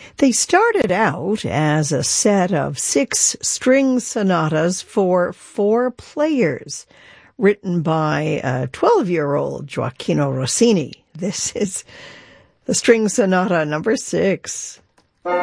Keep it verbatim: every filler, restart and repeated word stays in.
They started out as a set of six string sonatas for four players, written by a twelve-year-old Gioachino Rossini. This is the String Sonata number six.